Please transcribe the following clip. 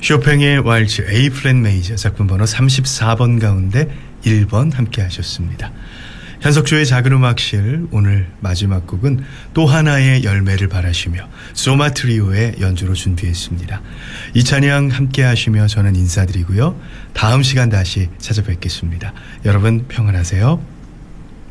쇼팽의 왈츠 A 플랫 메이저 작품 번호 34번 가운데 1번 함께 하셨습니다. 현석조의 작은 음악실 오늘 마지막 곡은 또 하나의 열매를 바라시며 소마 트리오의 연주로 준비했습니다. 이 찬양 함께 하시며 저는 인사드리고요. 다음 시간 다시 찾아뵙겠습니다. 여러분 평안하세요.